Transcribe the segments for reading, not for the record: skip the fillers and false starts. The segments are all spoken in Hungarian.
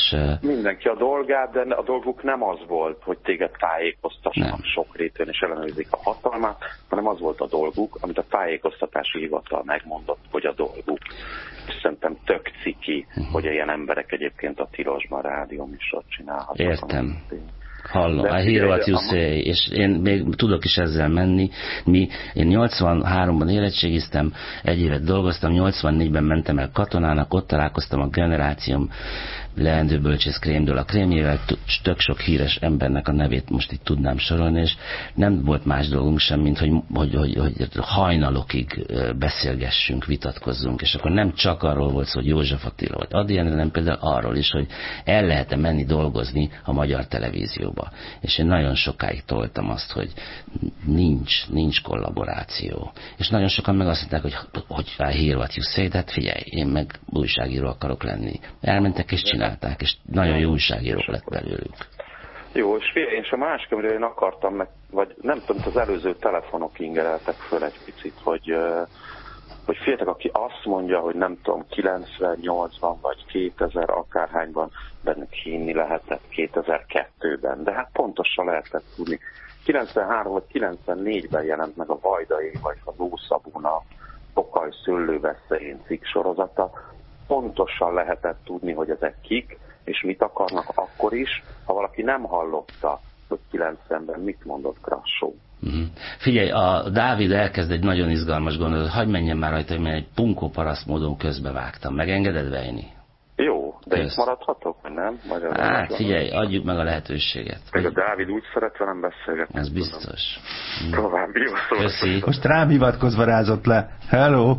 Mindenki a dolgát, de a dolguk nem az volt, hogy téged tájékoztassanak sok rétén és ellenőrzik a hatalmát, hanem az volt a dolguk, amit a tájékoztatási hivatal megmondott, hogy a dolguk. És szerintem tök ciki, hogy ilyen emberek egyébként a tilosban rádióműsort csinálhatnak. Értem. Hallom, I hear what you say, és én még tudok is ezzel menni. Én 83-ban érettségiztem, egy évet dolgoztam, 84-ben mentem el katonának, ott találkoztam a generációm leendő bölcsész krémdől a krémjével, tök sok híres embernek a nevét most itt tudnám sorolni, és nem volt más dolgunk sem, mint hogy hajnalokig beszélgessünk, vitatkozzunk, és akkor nem csak arról volt szó, hogy József Attila vagy Ady Jenő, hanem például arról is, hogy el lehet-e menni dolgozni a magyar televízióba. És én nagyon sokáig toltam azt, hogy nincs kollaboráció. És nagyon sokan meg azt mondták, hogy I hear what you say, de hát figyelj, én meg újságíró akarok lenni. Elmentek és csinálták, és nagyon jó újságírók lett belőlük. Jó, és figyelj, és a másik, amire én akartam meg, vagy nem tudom, az előző telefonok ingereltek föl egy picit, hogy figyeljetek, aki azt mondja, hogy nem tudom, 90, 80 vagy 2000 akárhányban bennük hinni lehetett 2002-ben, de hát pontosan lehetett tudni. 93 vagy 94-ben jelent meg a Vajdai vagy a Lószabuna Tokaj szőlőveszélyén cikk sorozata. Pontosan lehetett tudni, hogy ezek kik, és mit akarnak akkor is, ha valaki nem hallotta, hogy 90-ben mit mondott Krassó. Figyelj, a Dávid elkezd egy nagyon izgalmas gondolatot, hagyj menjen már rajta, mert egy punkó paraszt módon közbevágtam. Megengeded, Vejni? Jó, de itt maradhatok, vagy nem? Hát figyelj, adjuk meg a lehetőséget. Meg a Dávid úgy szeret velem beszélgetni. Ez biztos. További jó szó. Köszi. Most rám hivatkozva rázott le. Hello!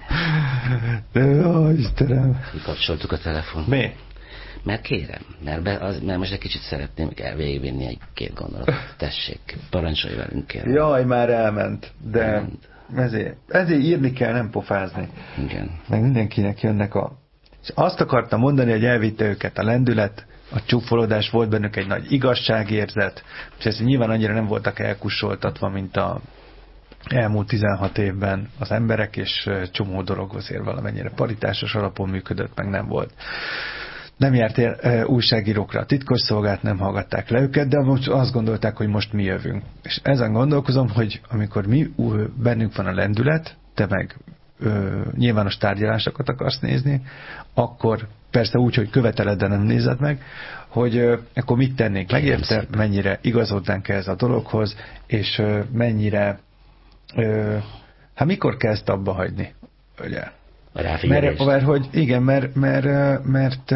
Ó, Istenem. Kikapcsoltuk a telefon. Mi? Mert kérem, mert most egy kicsit szeretném végigvinni egy-két gondolatot. Tessék, parancsolj velünk, kérem. Jaj, már elment, de ezért írni kell, nem pofázni. Igen. Meg mindenkinek jönnek És azt akartam mondani, hogy elvitte őket a lendület, a csúfolódás, volt bennük egy nagy igazságérzet, és ez nyilván annyira nem voltak elkussoltatva, mint a elmúlt 16 évben az emberek, és csomó dolog azért valamennyire paritásos alapon működött, meg nem volt. Nem járt újságírókra a titkosszolgált, nem hallgatták le őket, de most azt gondolták, hogy most mi jövünk. És ezen gondolkozom, hogy amikor bennünk van a lendület, te meg nyilvános tárgyalásokat akarsz nézni, akkor persze úgy, hogy követeled, de nem nézed meg, hogy akkor mit tennénk meg érte, mennyire igazodnánk ez a dologhoz, és mennyire hát mikor kezd abba hagyni? Ugye? Mert hogy igen, mert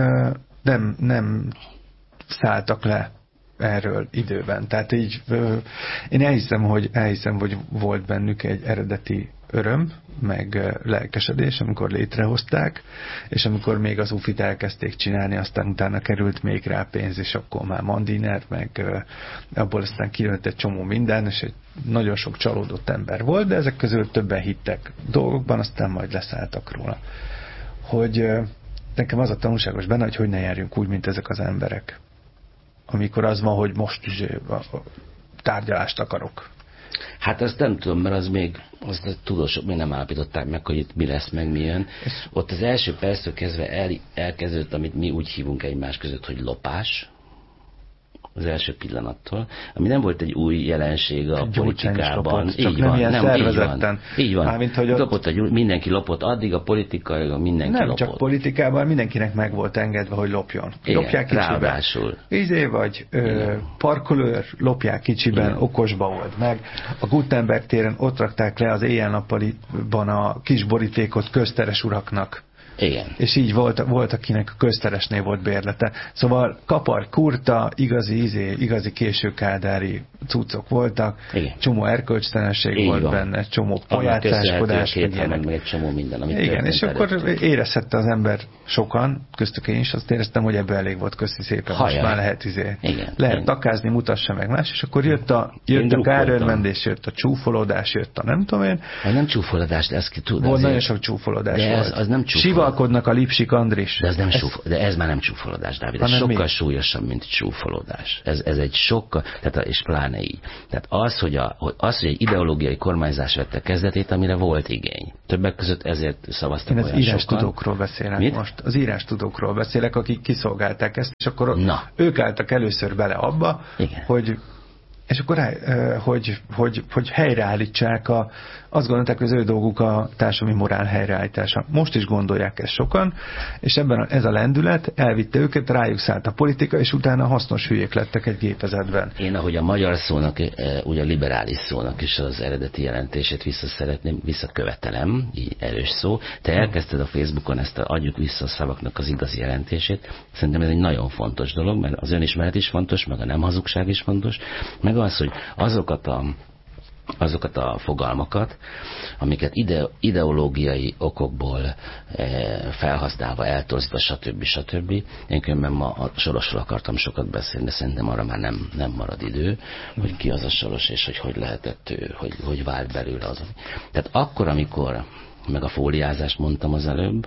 nem szálltak le erről időben. Tehát így én elhiszem, hogy volt bennük egy eredeti öröm, meg lelkesedés, amikor létrehozták, és amikor még az UFI-t elkezdték csinálni, aztán utána került még rá pénz, és akkor már Mandiner, meg abból aztán kijött egy csomó minden, és egy nagyon sok csalódott ember volt, de ezek közül többen hittek dolgokban, aztán majd leszálltak róla. Hogy nekem az a tanulságos benne, hogy ne járjunk úgy, mint ezek az emberek. Amikor az van, hogy most is tárgyalást akarok. Hát azt nem tudom, mert az még azt a tudósok még nem állapították meg, hogy itt mi lesz, meg mi jön. Ott az első perctől kezdve elkezdődött, amit mi úgy hívunk egymás között, hogy lopás. Az első pillanattól, ami nem volt egy új jelenség a politikában. Így van, nem szervezetten. Így van. Mármint, hogy ott... mindenki lopott, addig a politikai mindenki nem lopott. Nem csak politikában, mindenkinek meg volt engedve, hogy lopjon. Igen, lopják kicsiben. Ráadásul. Vagy parkolőr, lopják kicsiben, igen. Okosba volt meg. A Gutenberg téren ott rakták le az éjjel-nappaliban a kis borítékot közteres uraknak. Igen. És így volt, akinek a közteresnél volt bérlete. Szóval kapar, kurta, igazi későkádári cuccok voltak, igen. Csomó erkölcstelenség volt van. Benne, csomó pajátszáskodás. Meg egy csomó minden, amit igen, és akkor érezhette az ember sokan, köztük én is, azt éreztem, hogy ebből elég volt, köszi szépen, most már lehet takázni, mutassa meg más, és akkor jött a kárőrmendés, jött a csúfolódás, jött a nem tudom én. Nem csúfolódás, de ezt ki tud. Volt nagyon sok csúfolódás volt. Az nem csúfolódás. uralkodnak a Lipsik Andris. De ez már nem csúfolódás, Dávid. Ez sokkal súlyosabb, mint csúfolódás. Ez egy sokkal, tehát, és pláne így. Tehát az, hogy egy ideológiai kormányzás vette kezdetét, amire volt igény. Többek között ezért szavaztak olyan sokan. Én az írástudókról beszélek most. Az írástudókról beszélek, akik kiszolgálták ezt, és akkor ők álltak először bele abba, hogy és akkor hogy helyreállítsák azt gondolták, hogy az ő dolguk a társadalmi morál helyreállítása. Most is gondolják ezt sokan, és ebben ez a lendület elvitte őket, rájuk szállt a politika, és utána hasznos hülyék lettek egy gépezetben. Én, ahogy a magyar szónak, ugye a liberális szónak is az eredeti jelentését visszakövetelem, így erős szó. Te elkezdted a Facebookon ezt adjuk vissza a szavaknak az igazi jelentését. Szerintem ez egy nagyon fontos dolog, mert az önismeret is fontos, meg a nem hazugság is fontos, meg az, hogy azokat a fogalmakat, amiket ideológiai okokból felhasználva, eltorzítva, stb. Én különben ma a Sorosról akartam sokat beszélni, de szerintem arra már nem marad idő, hogy ki az a Soros, és hogy lehetett ő, hogy vált belőle az. Tehát akkor, amikor, meg a fóliázást mondtam az előbb,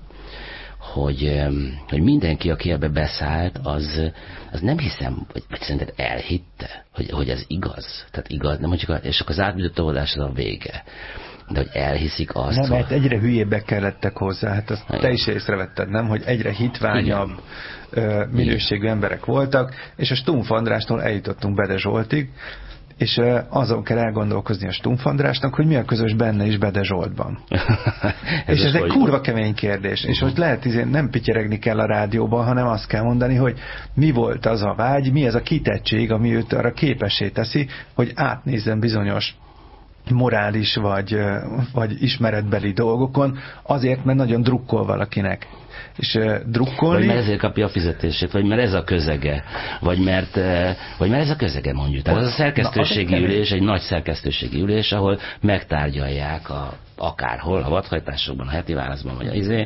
hogy mindenki, aki ebbe beszállt, az nem hiszem, vagy szerinted elhitte, hogy ez igaz. Tehát igaz, nem, és akkor az átbizonytalanodás az a vége. De hogy elhiszik azt, nem, mert egyre hülyébbek kellettek hozzá. Hát azt te is észrevetted, nem? Hogy egyre hitványabb minőségű emberek voltak, és a Stumpf Andrástól eljutottunk Bede Zsoltig, és azon kell elgondolkozni a Stumpf Andrásnak, hogy mi a közös benne is Bede Zsoltban. És ez egy kurva kemény kérdés. És most lehet, nem pityeregni kell a rádióban, hanem azt kell mondani, hogy mi volt az a vágy, mi ez a kitettség, ami őt arra képessé teszi, hogy átnézzen bizonyos morális vagy ismeretbeli dolgokon, azért, mert nagyon drukkol valakinek. És drukkolni... Vagy mert ezért kapja a fizetését, vagy mert ez a közege, vagy mert ez a közege, mondjuk. Tehát az a szerkesztőségi ülés, egy nagy szerkesztőségi ülés, ahol megtárgyalják akárhol, a vadhajtásokban, a heti válaszban, vagy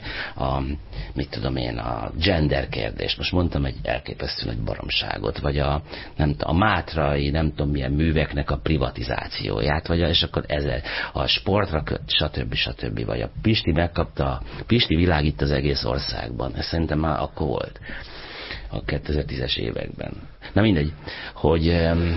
a gender kérdést. Most mondtam egy elképesztő nagy baromságot, vagy a mátrai, nem tudom milyen műveknek a privatizációját, és akkor a sportra, stb. Vagy a Pisti megkapta, Pisti világít az egész országban. Ez szerintem már akkor volt. A 2010-es években. Na mindegy, hogy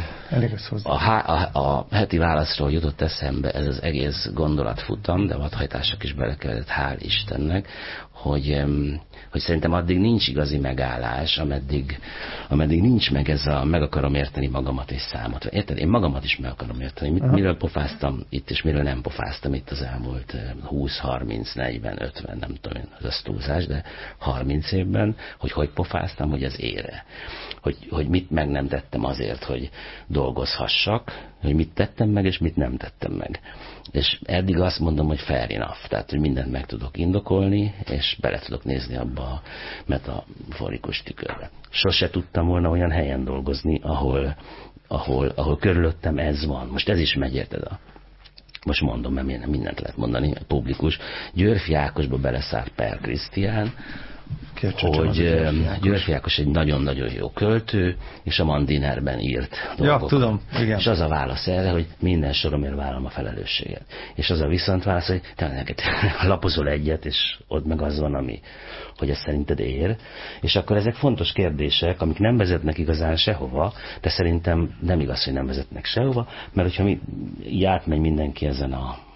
a heti válaszról jutott eszembe ez az egész gondolatfutam, de vadhajtások is belekeveredett, hál' Istennek, hogy szerintem addig nincs igazi megállás, ameddig nincs meg ez meg akarom érteni magamat és számot. Érted? Én magamat is meg akarom érteni. Miről pofáztam itt, és miről nem pofáztam itt az elmúlt 20, 30, 40, 50, nem tudom, az túlzás, de 30 évben, hogy pofáztam, hogy az ére. Hogy mit meg nem tettem azért, hogy dolgozhassak, hogy mit tettem meg, és mit nem tettem meg. És eddig azt mondom, hogy fair enough, tehát, hogy mindent meg tudok indokolni, és bele tudok nézni abba a metaforikus tükörbe. Sose tudtam volna olyan helyen dolgozni, ahol körülöttem ez van. Most ez is megy, érted? Most mondom, mert mindent lehet mondani, publikus. Györfi Ákosba beleszállt Per Krisztián, hogy Györfi Ákos egy nagyon-nagyon jó költő, és a Mandinerben írt dolgokat. Ja, tudom, igen. És az a válasz erre, hogy minden soromért vállalom a felelősséget. És az a viszontválasz, hogy te neked lapozol egyet, és ott meg az van, hogy ez szerinted ér. És akkor ezek fontos kérdések, amik nem vezetnek igazán sehova, de szerintem nem igaz, hogy nem vezetnek sehova, mert hogyha így átmegy mindenki ezen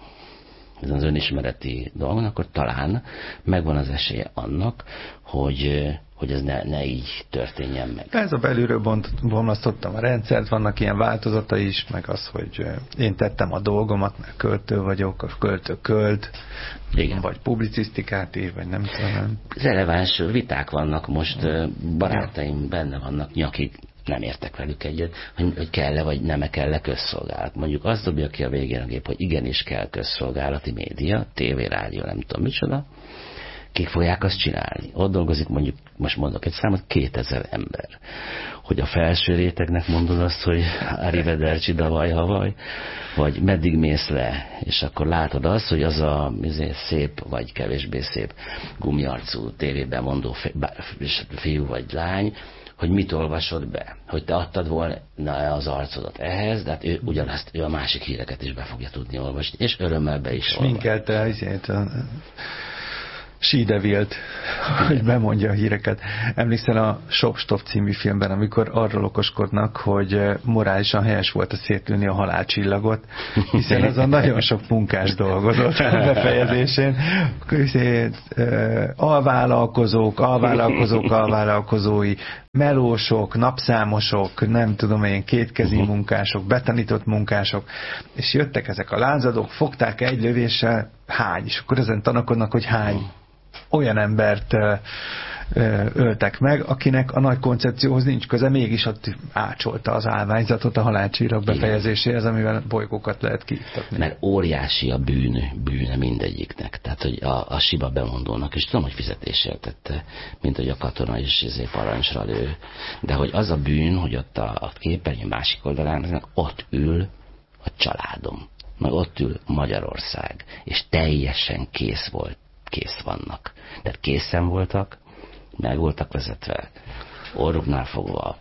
az önismereti dolgon, akkor talán megvan az esélye annak, hogy ez ne így történjen meg. Ez a belülről bomlasztottam a rendszert, vannak ilyen változatai is, meg az, hogy én tettem a dolgomat, mert költő vagyok, a költő költ, igen. Vagy publicisztikát ír, vagy nem tudom. Releváns viták vannak most, barátaim benne vannak nyakig, nem értek velük egyet, hogy kell-e vagy nem kell-e közszolgálat. Mondjuk azt dobja ki a végén a gép, hogy igenis kell közszolgálati média, tévé, rádió, nem tudom micsoda, kik fogják azt csinálni. Ott dolgozik mondjuk, most mondok egy számot, 2000 ember. Hogy a felső rétegnek mondod azt, hogy arrivederci davaj havaj, vagy meddig mész le, és akkor látod azt, hogy az a szép, vagy kevésbé szép gumiarcú tévében mondó fiú vagy lány, hogy mit olvasod be, hogy te adtad volna az arcodat ehhez, de hát ő ugyanazt, ő a másik híreket is be fogja tudni olvasni, és örömmel be is olvasni. Sminkelte She-Devil-t, hogy bemondja a híreket. Emlékszel a Shop-Stop című filmben, amikor arról okoskodnak, hogy morálisan helyes volt a szétlőni a halálcsillagot, hiszen azon nagyon sok munkás dolgozott a befejezésén. Alvállalkozói, melósok, napszámosok, nem tudom én, kétkezi munkások, betanított munkások, és jöttek ezek a lázadók, fogták egy lövéssel, hány, és akkor ezen tanakodnak, hogy hány olyan embert öltek meg, akinek a nagy koncepcióhoz nincs köze, mégis ott ácsolta az állványzatot a halálcsillag befejezéséhez, amivel bolygókat lehet kiiktatni. Mert óriási a bűne mindegyiknek. Tehát, hogy a Shiba bemondónak, és tudom, hogy fizetésért tette, mint hogy a katona is parancsra lő. De hogy az a bűn, hogy ott a képernyő másik oldalán, ott ül a családom, meg ott ül Magyarország, és teljesen kész vannak. Tehát készen voltak, meg voltak vezetve, orruknál fogva,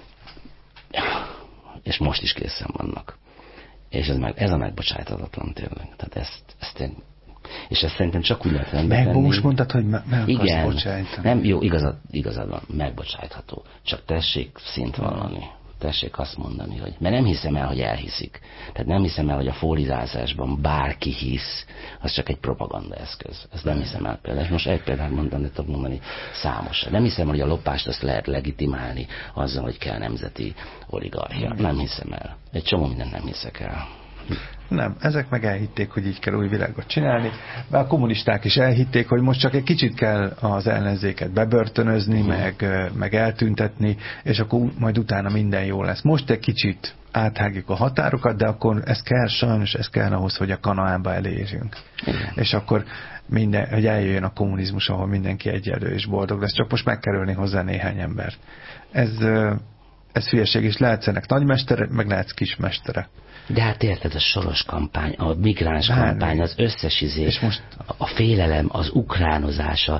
és most is készen vannak. És ez a megbocsájthatatlan tényleg. Tehát és ezt szerintem csak úgy lehet rendben tenni. Most mondtad, hogy meg igen, akarsz bocsájtani. Nem, jó, igazad van, megbocsájtható. Csak tessék szint vallani. Tessék azt mondani, hogy... Mert nem hiszem el, hogy elhiszik. Tehát nem hiszem el, hogy a fólizázásban bárki hisz, az csak egy propagandaeszköz. Ezt nem hiszem el például. Most egy példát mondani, de tudok mondani számos. Nem hiszem, hogy a lopást azt lehet legitimálni azzal, hogy kell nemzeti oligarchia. Nem hiszem el. Egy csomó mindent nem hiszek el. Nem, ezek meg elhitték, hogy így kell új világot csinálni, mert a kommunisták is elhitték, hogy most csak egy kicsit kell az ellenzéket bebörtönözni, meg eltüntetni, és akkor majd utána minden jó lesz. Most egy kicsit áthágjuk a határokat, de akkor sajnos ez kell ahhoz, hogy a Kanaánba elérjünk. És akkor hogy eljöjjön a kommunizmus, ahol mindenki egyenlő és boldog lesz, csak most meg kell ölni hozzá néhány embert. Ez hülyeség, és lehetsz ennek nagymestere, meg lehetsz kismestere. De hát érted, a Soros kampány, a migráns kampány, az összes és most a félelem, az ukránozása.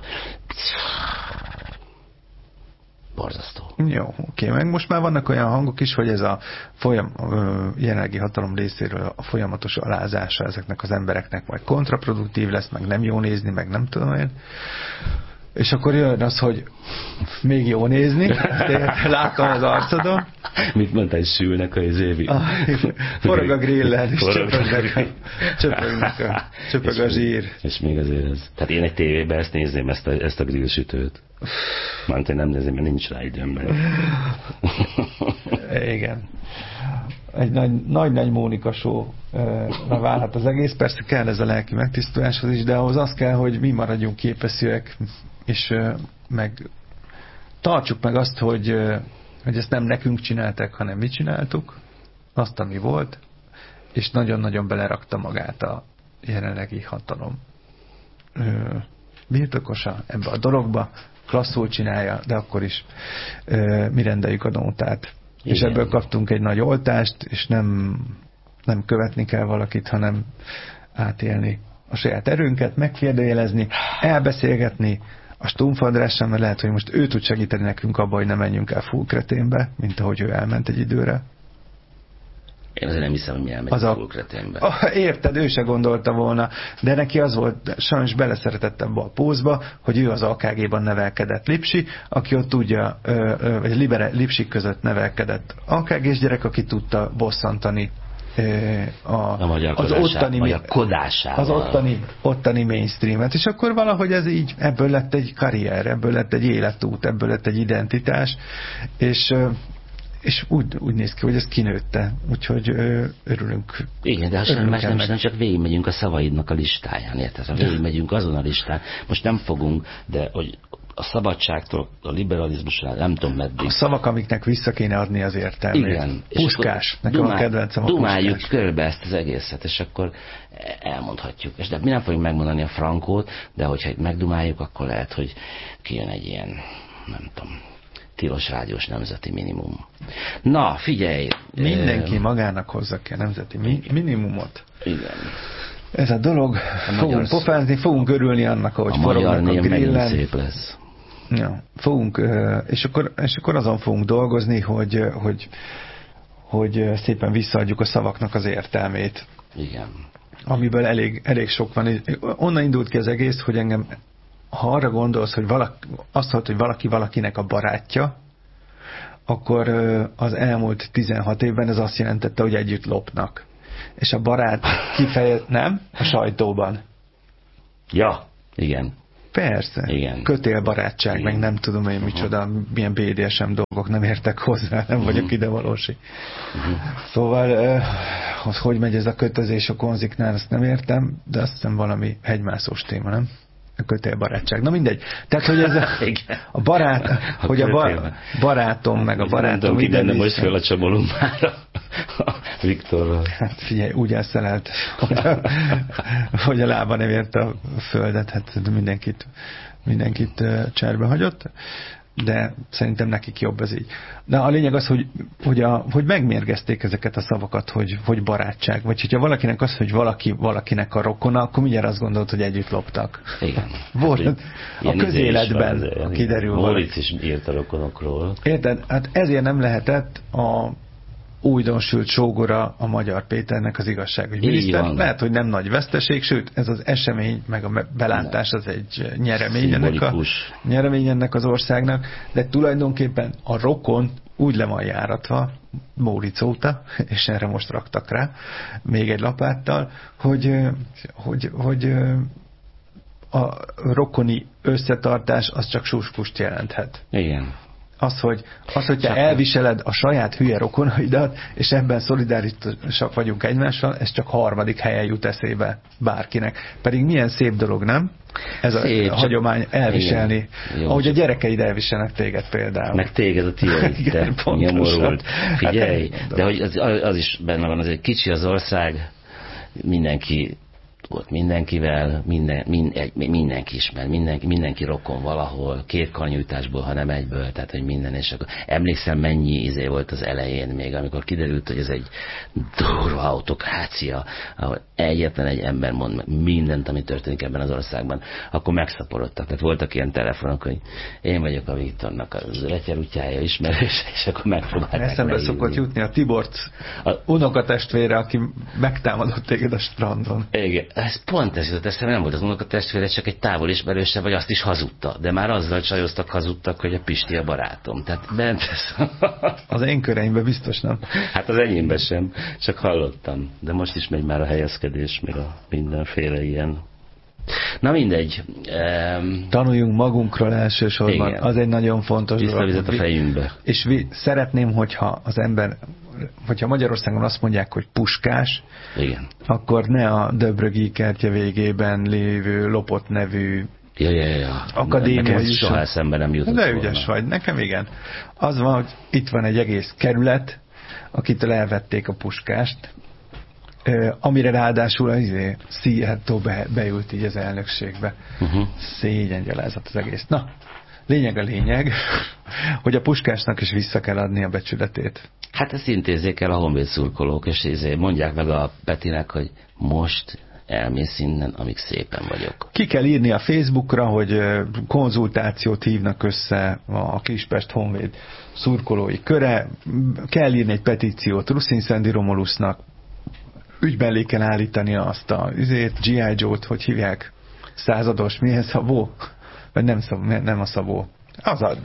Borzasztó. Jó, oké. Meg most már vannak olyan hangok is, hogy ez a jelenlegi hatalom részéről a folyamatos alázása ezeknek az embereknek majd kontraproduktív lesz, meg nem jó nézni, meg nem tudom én. És akkor jön az, hogy még jó nézni, láttam az arcodon. Mit mondtál, hogy sülnek az évi? Forog a grillen, és csöpög a zsír. És még azért ez. Tehát én egy tévében ezt nézném, ezt a grillsütőt. Mármint én nem nézném, mert nincs rá időm. Igen. Egy nagy Mónika show-ra válhat az egész. Persze kell ez a lelki megtisztuláshoz is, de ahhoz az kell, hogy mi maradjunk képeszűek, és meg tartsuk meg azt, hogy ezt nem nekünk csinálták, hanem mi csináltuk, azt, ami volt, és nagyon-nagyon belerakta magát a jelenlegi hatalom birtokosa ebbe a dologba, klasszul csinálja, de akkor is mi rendeljük a nótát. Igen. És ebből kaptunk egy nagy oltást, és nem követni kell valakit, hanem átélni a saját erőnket, megkérdőjelezni, elbeszélgetni a Stumpf Andrással, mert lehet, hogy most ő tud segíteni nekünk abban, hogy ne menjünk el full kreténbe, mint ahogy ő elment egy időre. Én azért nem hiszem, hogy mi elmegyünk full kreténbe. Érted, ő se gondolta volna, de neki az volt, sajnos beleszeretett ebbe a pózba, hogy ő az AKG-ban nevelkedett Lipsi, aki ott tudja, vagy Lipsik között nevelkedett AKG-s gyerek, aki tudta bosszantani az ottani mainstreamet, és akkor valahogy ez így, ebből lett egy karrier, ebből lett egy életút, ebből lett egy identitás, és úgy néz ki, hogy ez kinőtte, úgyhogy örülünk. Igen, de nem csak végigmegyünk a szavaidnak a listáján, érted? Ha végigmegyünk azon a listán, most nem fogunk, de hogy a szabadságtól, a liberalizmusra, nem tudom meddig. A szavak, amiknek vissza kéne adni az értelmét. Igen. Puskás. Nekem a kedvencem a dumáljuk körbe ezt az egészet, és akkor elmondhatjuk. És de mi nem fogjuk megmondani a frankót, de hogyha megdumáljuk, akkor lehet, hogy kijön egy ilyen, nem tudom, tilos rádiós nemzeti minimum. Na, figyelj! Mindenki magának hozza ki a nemzeti minimumot. Igen. Ez a dolog, fogunk pofázni, fogunk örülni annak, ahogy forognak a grillen. Szép lesz. Ja, fogunk, és akkor azon fogunk dolgozni, hogy szépen visszaadjuk a szavaknak az értelmét. Igen. Amiből elég sok van. Onnan indult ki az egész, hogy engem ha arra gondolsz, hogy hogy valaki valakinek a barátja, akkor az elmúlt 16 évben ez azt jelentette, hogy együtt lopnak. És a barát nem? A sajtóban. Ja, igen. Persze. Igen. Kötélbarátság, igen. Meg nem tudom én micsoda, milyen BDSM dolgok nem értek hozzá, nem vagyok ide valósi. Szóval, hogy megy ez a kötözés a konziknál, azt nem értem, de azt hiszem valami hegymászós téma, nem? A kötélbarátság. Na mindegy. Tehát, hogy ez a barát, hogy a barátom, meg a barátom ide nem most fölacsamolunk már a Viktorral. Hát figyelj, úgy elszelelt, hogy a lába nem érte a földet, hát mindenkit cserbe hagyott, de szerintem nekik jobb ez így. De a lényeg az, hogy megmérgezték ezeket a szavakat, hogy barátság. Vagy hogyha valakinek az, hogy valakinek a rokona, akkor mindjárt azt gondolt, hogy együtt loptak. Igen. A közéletben kiderül. Moritz is írt a rokonokról. Érted? Hát ezért nem lehetett a újdonsült sógora a Magyar Péternek az igazságügyminiszter. Lehet, hogy nem nagy veszteség, sőt, ez az esemény, meg a belátás az egy nyeremény ennek az országnak, de tulajdonképpen a rokon úgy le van járatva, Móricz óta, és erre most raktak rá, még egy lapáttal, hogy a rokoni összetartás az csak suskust jelenthet. Igen. Az, hogy te elviseled a saját hülye rokonaidat, és ebben szolidárisak vagyunk egymással, ez csak harmadik helyen jut eszébe bárkinek. Pedig milyen szép dolog, nem? Ez szép, a hagyomány elviselni. Igen, ahogy a gyerekeid elviselnek téged például. Meg téged a tiéd, te nyomorult. Figyelj, hát, de hogy az is benne van, azért kicsi az ország, mindenki ott mindenkivel, mindenki ismer, mindenki rokon valahol, két karnyújtásból, hanem egyből, tehát hogy minden, és akkor emlékszem, mennyi volt az elején még, amikor kiderült, hogy ez egy durva autokrácia, ahol egyetlen egy ember mond meg mindent, ami történik ebben az országban, akkor megszaporodtak. Tehát voltak ilyen telefonok, hogy én vagyok a Viktornak az letyerútjája ismerős, és akkor megpróbálták. Eszembe szokott jutni a Tiborc unokatestvére, aki megtámadott téged a strandon. Igen. Ez pont ez jutott eszembe, nem volt az unokatestvére, csak egy távol ismerőse, vagy azt is hazudta. De már azzal hazudtak, hogy a Pisti a barátom. Tehát bent ez. Az én köreimben biztos nem. Hát az enyémben sem, csak hallottam. De most is megy már a helyezkedés, meg a mindenféle ilyen. Na mindegy. Tanuljunk magunkról elsősorban. Igen. Az egy nagyon fontos dolog. Visszavizet a fejünkbe. És szeretném, hogyha az ember, hogyha Magyarországon azt mondják, hogy Puskás, igen, akkor ne a Döbrögi kertje végében lévő lopott nevű akadémia. Nekem ez soha eszembe nem jutott. De ügyes vagy, nekem igen. Az van, hogy itt van egy egész kerület, akitől elvették a Puskást, amire ráadásul az Szijjártó beült így az elnökségbe. Szégyengyalázat az egész. Na, lényeg, hogy a Puskásnak is vissza kell adni a becsületét. Hát ezt intézzék el a Honvéd szurkolók, és mondják meg a Petinek, hogy most elmész innen, amíg szépen vagyok. Ki kell írni a Facebookra, hogy konzultációt hívnak össze a Kispest Honvéd szurkolói köre, kell írni egy petíciót Ruszin Szendi Romulusnak, ügyben kell állítani azt a G.I. Joe-t, hogy hívják? Százados, milyen Szabó? Vagy nem a Szabó. Az a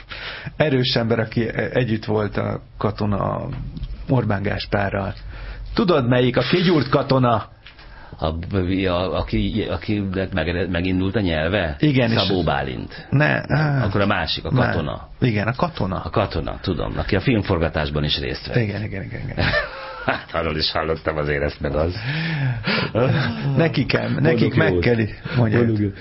erős ember, aki együtt volt a katona Orbán Gáspárral. Tudod melyik? A kigyúrt katona? Aki megindult a nyelve? Igen. Szabó Bálint. Akkor a másik, a katona. Igen, a katona. A katona, tudom. Aki a filmforgatásban is részt vett. Igen. Hát arról is hallottam, azért ezt meg az. Nekik meg kell, mondjuk.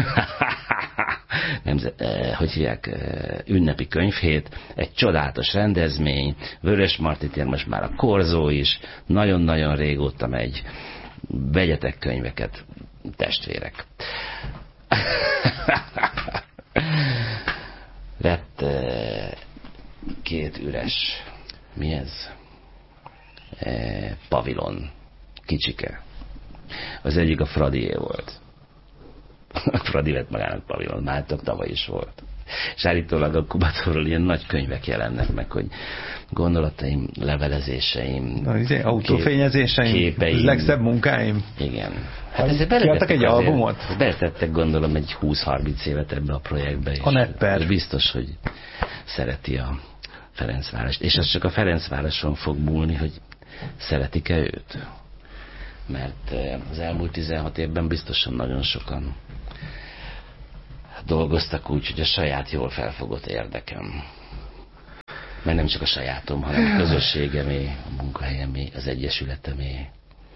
Hogy hívják, ünnepi könyvhét, egy csodálatos rendezmény, Vörösmarty tér, most már a Korzó is, nagyon-nagyon régóta megy, vegyetek könyveket, testvérek. Lett két üres, mi ez? Pavilon, kicsike. Az egyik a Fradié volt. A Fradi vett magának pavilon, már tavaly is volt. és állítólag a Kubatóról ilyen nagy könyvek jelennek meg, hogy gondolataim, levelezéseim, autófényezéseim, képeim, legszebb munkáim. Igen. Hát ezért beletettek egy albumot? Beletettek gondolom egy 20-30 évet ebbe a projektbe, és biztos, hogy szereti a Ferencvárost. És az csak a Ferencvároson fog múlni, hogy szeretik-e őt. Mert az elmúlt 16 évben biztosan nagyon sokan dolgoztak úgy, hogy a saját jól felfogott érdekem. Mert nem csak a sajátom, hanem a közösségemé, a munkahelyemé, az egyesületemé.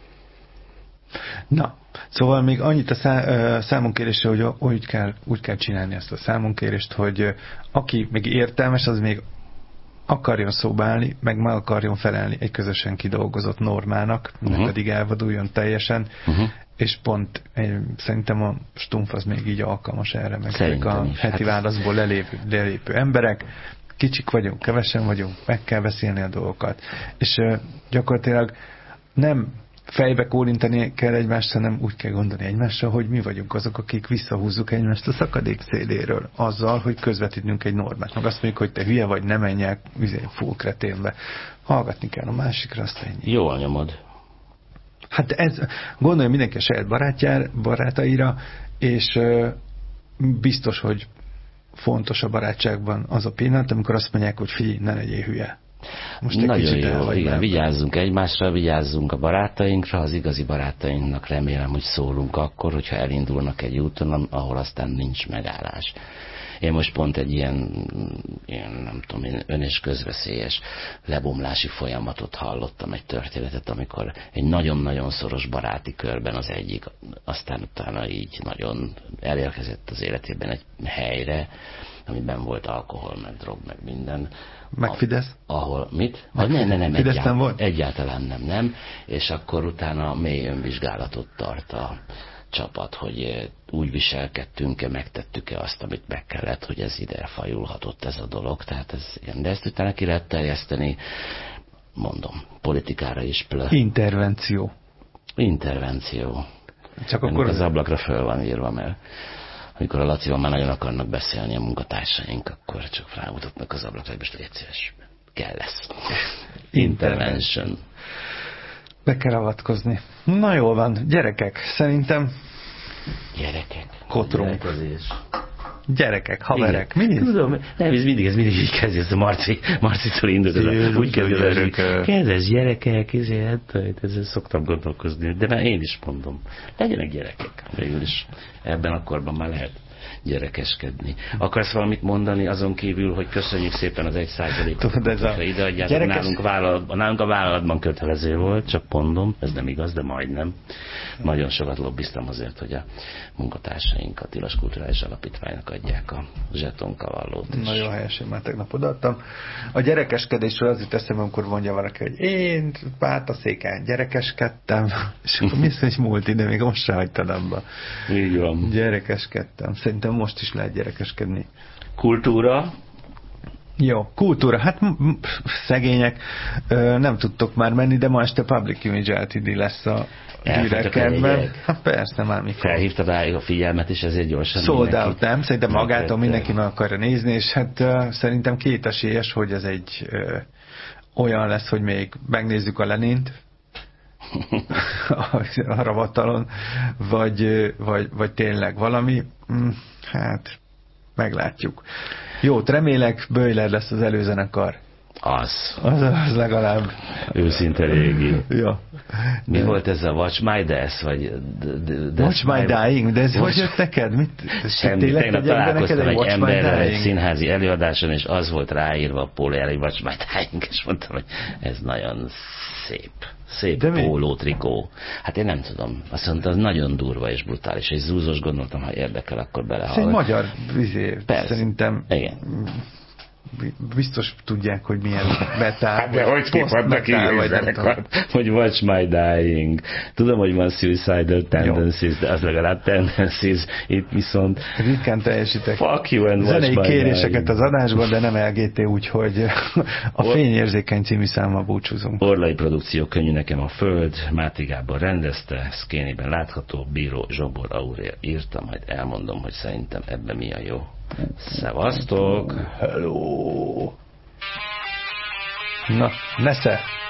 Na, szóval még annyit a számonkérésre, hogy úgy kell csinálni ezt a számonkérést, hogy aki még értelmes, az még akarjon szóba állni, meg meg akarjon felelni egy közösen kidolgozott normának, nem pedig elvaduljon teljesen, és pont szerintem a Stumpf az még így alkalmas erre, meg ezek a heti válaszból lelépő emberek, kicsik vagyunk, kevesen vagyunk, meg kell beszélni a dolgokat. És gyakorlatilag nem fejbe kólintani kell egymást, hanem úgy kell gondolni egymásra, hogy mi vagyunk azok, akik visszahúzzuk egymást a szakadék széléről, azzal, hogy közvetítünk egy normát. Meg azt mondjuk, hogy te hülye vagy, nem menj el full kreténbe. Hallgatni kell a másikra, azt ennyi. Jól nyomod. Hát ez, gondolja mindenki a saját barátaira, és biztos, hogy fontos a barátságban az a pillanat, amikor azt mondják, hogy figyelj, ne legyél hülye. Most nagyon jó, igen, vigyázzunk egymásra, vigyázzunk a barátainkra, az igazi barátainknak remélem, hogy szólunk akkor, hogyha elindulnak egy úton, ahol aztán nincs megállás. Én most pont egy ilyen nem tudom, ön- és közveszélyes lebomlási folyamatot hallottam, egy történetet, amikor egy nagyon-nagyon szoros baráti körben az egyik, aztán utána így nagyon elérkezett az életében egy helyre, amiben volt alkohol, meg drog, meg minden. Meg Fidesz? Ahol, mit? Nem, Fidesz nem volt? Egyáltalán nem. És akkor utána mély önvizsgálatot tart a csapat, hogy úgy viselkedtünk-e, megtettük-e azt, amit meg kellett, hogy ez ide elfajulhatott ez a dolog. Tehát ez, de ezt utána ki lehet terjeszteni, mondom, politikára is. Intervenció. Csak akkor az ablakra föl van írva, mert amikor a Lacival már nagyon akarnak beszélni a munkatársaink, akkor csak rámutatnak az ablakra, hogy most légy szíves, kell lesz. Intervention. Be kell avatkozni. Na jól van, gyerekek, szerintem kotrunk. Gyerekek, haverek, mi? Tudom, nem, ez mindig így kezdi, ez a Marcitól indult, úgy kezdi, kedves gyerekek, ezzel szoktam gondolkozni, de már én is mondom, legyenek gyerekek, végül is ebben a korban már lehet gyerekeskedni. Akarsz valamit mondani azon kívül, hogy köszönjük szépen az 1%-ot, hogyha ideadjátok, nálunk a vállalatban kötelező volt, csak mondom, ez nem igaz, de majdnem. Nagyon sokat lobbiztam azért, hogy a munkatársaink a Tilos Kulturális Alapítványnak adják a zsetonkavallót. Nagyon helyes, én már tegnap odaadtam. A gyerekeskedésről az jut eszembe, amikor mondja valaki, hogy én pártaszéken gyerekeskedtem, és akkor mi hogy múlt ide, még most se hagytad abba. Így van. Gyerekeskedtem. Szerintem most is lehet gyerekeskedni. Kultúra? Jó, kultúra. Hát szegények, nem tudtok már menni, de ma este Public Image Ltd. Lesz a hírekben. Hát persze, már mikor. Felhívtad rá a figyelmet, és ezért gyorsan sold out, nem? Szerintem magától mindenki meg akarja nézni, és hát szerintem kétesélyes, hogy ez egy olyan lesz, hogy még megnézzük a Lenint a ravatalon, vagy tényleg valami. Hát, meglátjuk. Jó, remélek, Böjler lesz az előzenekar. Az legalább. Őszinte régi. Ja. Mi volt ez a Watch My Death, vagy Watch My Dying? De ez hogy jött neked? Semmi. Tegnap találkoztam egy emberrel egy színházi előadáson, és az volt ráírva a pólójára, hogy Watch My Dying, és mondtam, hogy ez nagyon szép pólótrikó. Hát én nem tudom. Azt mondta, az nagyon durva és brutális, és zúzós, gondoltam, ha érdekel, akkor belehallgat. Ez egy magyar szerintem. Igen. Biztos tudják, hogy milyen metal. Hát de hogy hívhatnak így hogy Watch My Dying. Tudom, hogy van Suicidal Tendencies, de az legalább Tendencies, itt viszont ritkán teljesítek. Fuck you and Watch My Dying. Zenei kéréseket az adásban, de nem LGT, úgyhogy a Fényérzékeny című számmal búcsúzunk. Orlai produkció, Könnyű nekem a föld, Máté Gábor rendezte, Szkéniben látható, Bíró Zsobor Aurél írta, majd elmondom, hogy szerintem ebben mi a jó. Szevasztok! Hello! Na, nesze!